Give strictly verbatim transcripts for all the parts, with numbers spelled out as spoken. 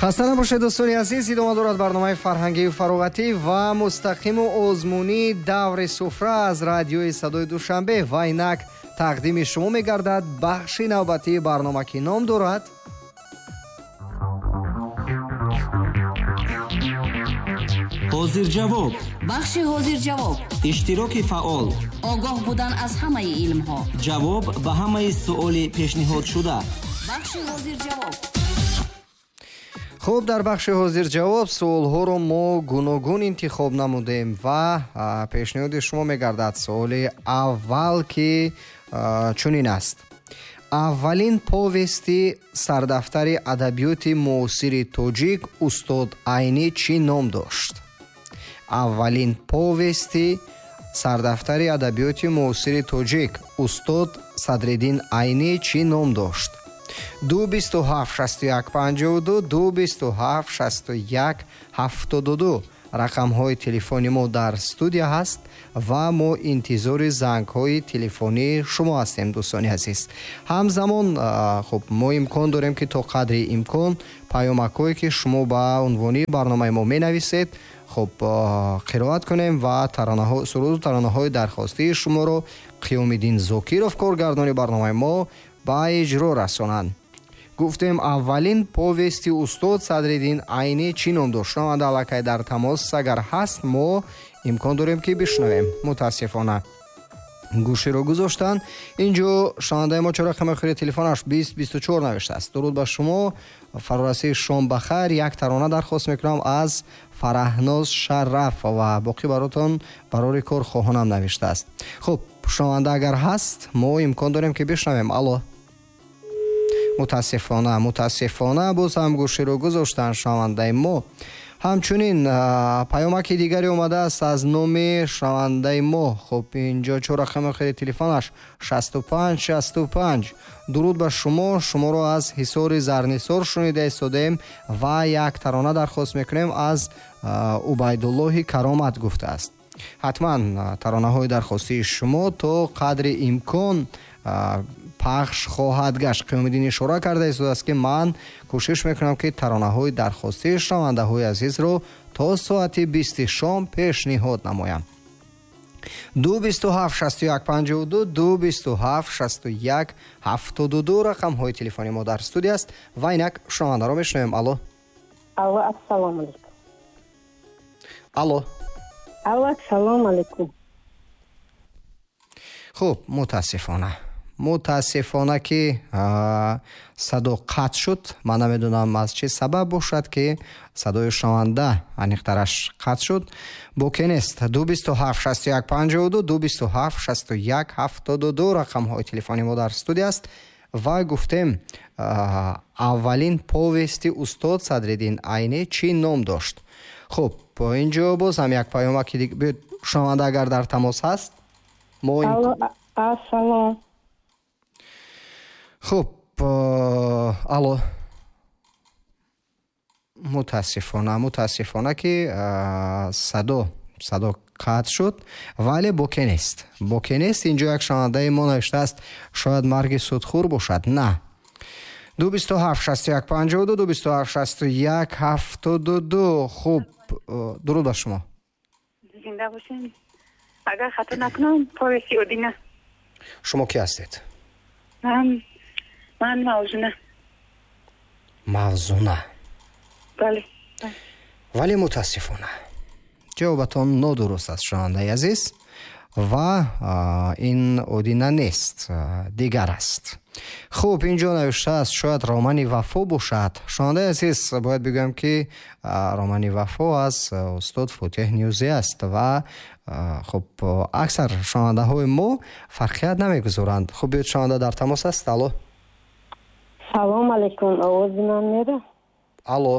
хаста набошед дӯстони азиз. идома дорад барномаи фарҳангию фароғатӣ ва мустақиму озмунӣ даври суфра аз радиои садои душанбе ва инак тақдими шумо мегардад бахши навбатии барнома ки ном дорад ҳозирҷавоб. бахши ҳозирҷавоб. иштироки фаъол. огоҳ будан аз ҳамаи илмҳо. ҷавоб ба ҳамаи суоли пешниҳодшуда. бахши ҳозирҷавоб. хуб, дар бахши ҳозирҷавоб суолҳоро мо гуногун интихоб намудем ва пешниҳоди шумо мегардад. суоли аввал ки чунин аст: аввалин повести сардафтари адабиёти муосири тоҷик устод Айнӣ чӣ ном дошт? аввалин повести сардафтари адабиёти муосири тоҷик устод Садриддин Айнӣ чӣ ном дошт? ду бисту ҳафт шасту як панҷоҳу ду ду бисту ҳафт шасту як ҳафтоду ду рақамҳои телефони мо дар студия ҳаст ва мо интизори зангҳои телефонии шумо ҳастем. дӯстони азиз, ҳамзамон хуб мо имкон дорем ки то қадри имкон паёмакҳое ки шумо ба унвони барномаи мо менависед хуб қироат кунем ва таронаҳо суруду таронаҳои дархостии шуморо Қиёмиддин Зокиров, коргардони барномаи мо, ба иҷро расонанд. гуфтем аввалин повести устод Садриддин Айнӣ чӣ ном дошт? шунаванда аллакай дар тамос агар ҳаст, мо имкон дорем ки бишнавем. мутаассифона гӯширо гузоштан. инҷо шунавандаи мо чо рақами охири телефонаш бист бисту чор навиштааст. дуруд ба шумо, фарорасии шом бахайр. як тарона дархост мекунам аз Фараҳноз Шараф ва боқӣ баротон барори кор хоҳонам навиштааст. хуб, шунаванда агар ҳаст, мо имкон дорем ки бишнавем. алло. мутаассифона мутаассифона боз ҳам гӯширо гузоштан шунавандаи мо. ҳамчунин паёмаки дигаре омадааст аз номи шунавандаи мо. хуб, инҷо чор рақами охири телефонаш шасту панҷ шасту панҷ. дуруд ба шумо. шуморо аз ҳисори Зарнисор шунида истодем ва як тарона дархост мекунем аз Убайдуллоҳи Каромат гуфтааст. ҳатман таронаҳои дархостии шумо то қадри имкон пахш хоҳад гашт. Қиёмиддин ишора карда истодааст ки ман кӯшиш мекунам ки таронаҳои дархостии шунавандаҳои азизро то соати бисти шом пешниҳод намоям. ду бисту ҳафт шасту як панҷоҳу ду ду бисту ҳафт шасту як ҳафтоду ду рақамҳои телефони мо дар студия аст ва инак шунавандаро мешунавем. алло. алло, ассалому алайкум. алло. алло, ассалому алайкум. хуб, мутаассифона мутаассифона ки садо қатъ шуд. ман намедонам аз чӣ сабаб бошад ки садои шунаванда аниқтараш қатъ шуд. боке нест. ду бисту ҳафт шасту як панҷоҳу ду ду бисту ҳафт шасту як ҳафтоду ду рақамҳои телефони мо дар студия аст ва гуфтем аввалин повести устод Садриддин Айнӣ чӣ ном дошт? хуб, инҷо боз ҳам як паёмаки дигар. шунаванда агар дар тамос ҳаст, мо алло, ассалом. хуб, алло. мутаассифона мутаассифона ки садо садо қатъ шуд, вале боке нест. боке нест. инҷо як шунавандаи мо навиштааст шояд марги судхӯр бошад. на. ду бисту ҳафт шасту як панҷоҳу ду ду бисту ҳафт шасту як ҳафтоду ду. хуб, дуруд ба шумо. зинда бошем. агар хато накунам, повести Одина. шумо ки ҳастед? ман ман Мавзуна. Мавзуна. бале. вале мутаассифона ҷавобатон нодуруст аст шунавандаи азиз ва ин Одина нест, дигар аст. хуб, инҷо навиштааст шояд романи Вафо бошад. шунавандаи азиз, бояд бигӯям ки романи Вафо аз устод Фотеҳ Ниёзӣ аст ва хуб аксар шунавандаҳои мо фарқият намегузоранд. хуб, биёд шунаванда дар тамос аст. алло. салом алайкум. овози ман мера? алло.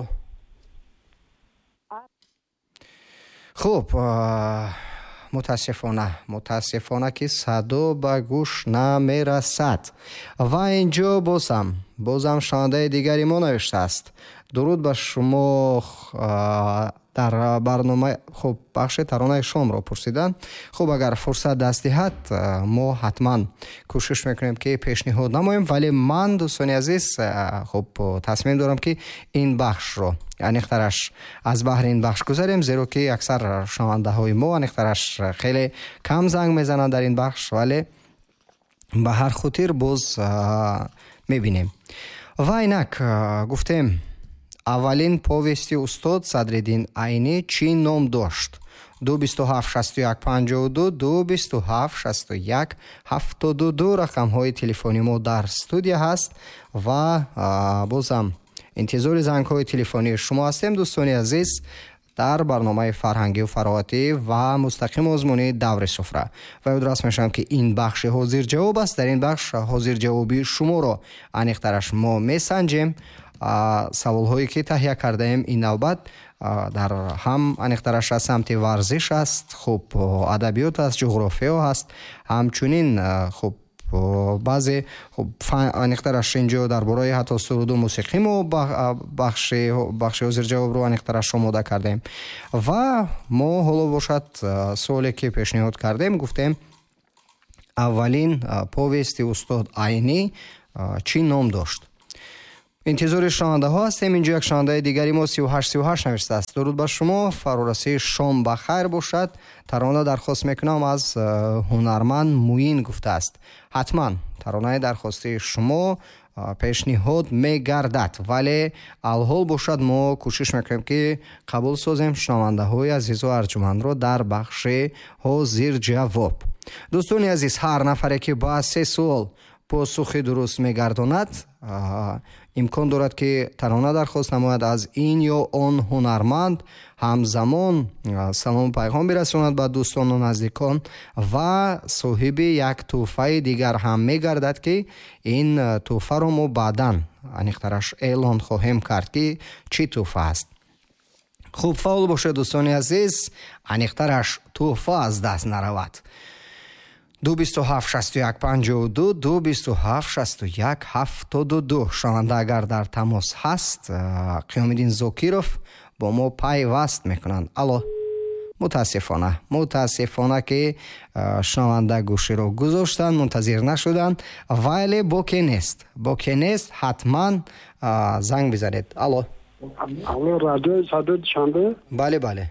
хуб, мутаассифона мутаассифона ки садо ба гӯш намерасад ва инҷо бозам бозам шунавандаи дигари мо навиштааст. дуруд ба шумо. дар барнома хуб бахши таронаи шомро пурсидан. Хуб агар фурсат даст диҳад мо ҳатман кӯшиш мекунем ки пешниҳод намоем, вале ман дӯстони азиз хуб тасмим дорам ки ин бахшро аниқтараш аз баҳри ин бахш гузарем, зеро ки аксар шунавандаҳои мо аниқтараш хеле кам занг мезананд дар ин бахш, вале ба ҳар хотир боз мебинем. ва инак гуфтем аввалин повести устод Садриддин Айнӣ чӣ ном дошт? ду бисту ҳафт шасту як панҷоҳу ду ду бисту ҳафт шасту як ҳафтоду ду рақамҳои телефони мо дар студия ҳаст ва бозам интизори зангҳои телефонии шумо ҳастем. дӯстони азиз, дар барномаи фарҳангиву фароатӣ ва мустақим озмуни даври суфра ва ёдрас мешавам ки ин бахши ҳозирҷавоб аст. дар ин бахш ҳозирҷавоби шуморо аниқтараш мо месанҷем. саволҳое ки таҳия кардаем ин навбат дар ҳам аниқтараш аз самти варзиш аст, хуб адабиёт аст, ҷуғрофиё ҳаст, ҳамчунин хуб баъзе хуб аниқтараш инҷо дар бораи ҳатто суруду мусиқӣ мо бахши бахши ҳозирҷавобро аниқтараш омода кардем. ва мо ҳоло бошад суоле ки пешниҳод кардем, гуфтем аввалин повести устод Айнӣ чӣ ном дошт? интизори шунавандаҳо ҳастем. инҷо як шунавандаи дигари мо сию ҳашт сию ҳашт навистааст. дуруд ба шумо, фарорасии шом ба хайр бошад. тарона дархост мекунам аз ҳунарманд Муин гуфтааст. ҳатман таронаи дархостии шумо пешниҳод мегардад, вале алҳол бошад мо кӯшиш мекунем ки қабул созем шунавандаҳои азизу арҷумандро дар бахши ҳозир ҷавоб. дӯстони азиз, ҳар нафаре ки ба се суол посухи дуруст мегардонад, имкон дорад ки тарона дархост намояд аз ин ё он ҳунарманд, ҳамзамон салому пайғом бирасонад ба дӯстону наздикон ва соҳиби як тӯҳфаи дигар ҳам мегардад ки ин тӯҳфаро мо баъдан аниқтараш эълон хоҳем кард ки чӣ тӯҳфа аст. хуб, фаъол бошед дӯстони азиз, аниқтараш тӯҳфа аз даст наравад. ду бисту ҳафт шасту як панҷоҳу ду ду бисту ҳафт шасту як ҳафтоду ду. шунаванда агар дар тамос ҳаст, қиёмиддин Зокиров бо мо пайваст мекунанд. алло, мутаассифона мутаассифона ки шунаванда гӯширо гузоштанд, мунтазир нашуданд, вале боке нест боке нест ҳатман занг бизанед. алло алло, радиои Садоди Шанбе? бале бале.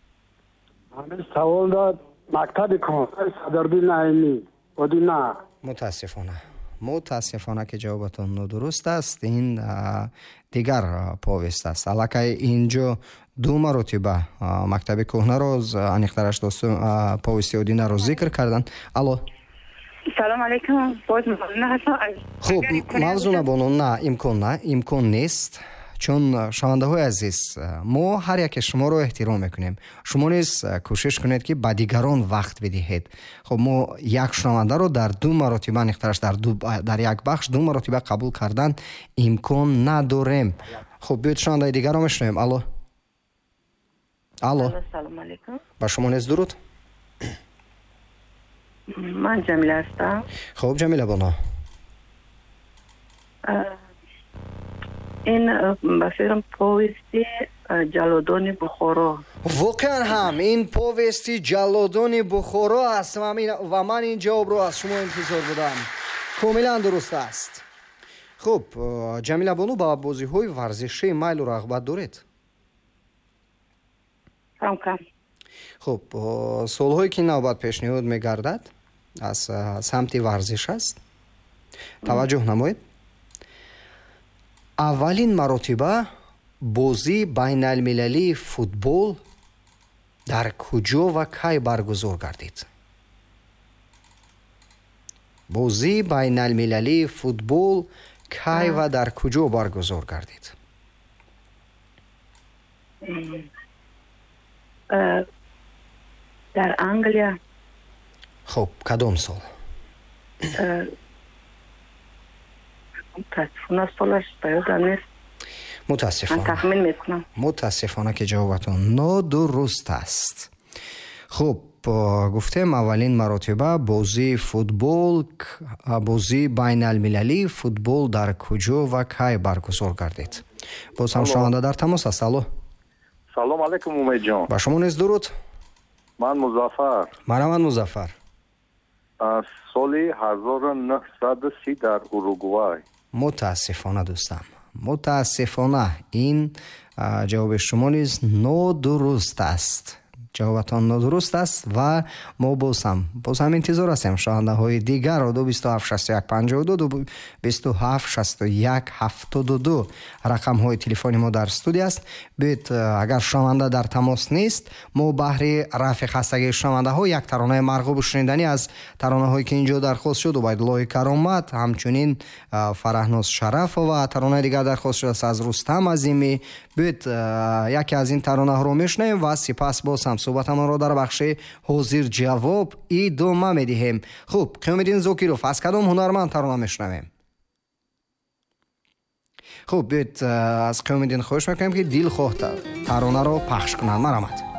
ҳамин савол дод мактаби кунҳои Садриддин Айнӣ одина. мутаассифона мутаассифона ки ҷавобатон нодуруст аст. ин дигар повест аст. аллакай инҷо ду маротиба мактаби кӯҳнаро аниқтараш досту повести одинаро зикр карданд. алло, салом алейкум. боз мавзуна ҳастам. хуб, мавзуна боно на имкон на имкон нест, чун шунавандаҳои азиз, мо ҳар яке шуморо эҳтиром мекунем. шумо низ кӯшиш кунед ки ба дигарон вақт бидиҳед. хуб, мо як шунавандаро дар ду маротиба аниқтараш дар ду дар як бахш ду маротиба қабул кардан имкон надорем. хуб, биёед шунавандаи дигарро мешунавем. алло алло, салом алейкум. ба шумо низ дуруд. ман Ҷамила ҳастам. хуб, Ҷамила боно. ин ба филм повести ҷаллодони Бухоро. воқеан ҳам ин повести ҷаллодони Бухоро аст ва ман ин ҷавобро аз шумо интизор будам. комилан дуруст аст. хуб, Ҷамила боно, ба бозиҳои варзишӣ майлу рағбат доред? кам кам. хуб, суолҳое ки навбат пешниҳод мегардад аз самти варзиш аст. таваҷҷӯҳ намоед. аввалин маротиба бозии байналмилалии футбол дар куҷо ва кай баргузор гардид? бозии байналмилалии футбол кай ва дар куҷо баргузор гардид? дар Англия. хуб, кадом сол? мутаассифона солаш ба ёдам нест. мутаассифона. ман тахмин мекунам. мутаассифона ки ҷавобатон нодуруст аст. хуб, гуфтем аввалин маротиба бозии футбол бозии байналмилалии футбол дар куҷо ва кай баргузор гардид? боз ҳам шунаванда дар тамос аст. алло, салом алейкум умедҷон. ба шумо низ дуруд. Ман Музаффар. Марамад Музаффар. аз соли ҳазору нуҳсаду си дар Уругвай. мутаассифона дӯстам, мутаассифона ин ҷавоби шумо низ нодуруст аст. ҷавобатон нодуруст аст ва мо боз ҳам боз ҳам интизор ҳастем шунавандаҳои дигарро ду бисту ҳафт шасту як панҷоҳу ду ду бисту ҳафт шасту як ҳафтоду ду рақамҳои телефони мо дар студия аст. биёед агар шунаванда дар тамос нест, мо баҳри рафъи хастагии шунавандаҳо як таронаи марғуби шуниданӣ аз таронаҳое ки инҷо дархост шуд, Убайдуллоҳи Каромат, ҳамчунин Фараҳноз Шарафова, таронаи дигар дархост шудааст аз Рустам Азимӣ. биёед яке аз ин таронаҳоро мешунавем ва сипас боз ҳам суҳбатамонро дар бахши ҳозир ҷавоб идома медиҳем. хуб, Қиёмиддин Зокиров, аз кадом ҳунарманд тарона мешунавем? хуб, биёед аз Қиёмиддин хоҳиш мекунем ки дилхоҳ таронаро пахш кунанд. марамад.